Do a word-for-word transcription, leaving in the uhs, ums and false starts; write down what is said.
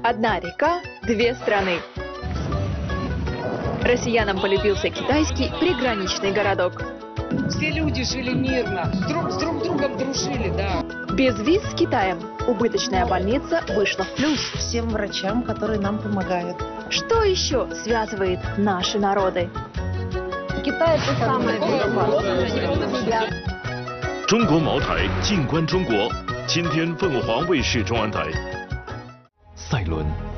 Одна река, две страны. Россиянам полюбился китайский приграничный городок. Все люди жили мирно, друг с друг другом дружили, да. Без виз с Китаем убыточная больница вышла в плюс. Всем врачам, которые нам помогают. Что еще связывает наши народы? Китай это самое безопасное. 中国茅台，静观中国。今天凤凰卫视中文台。赛伦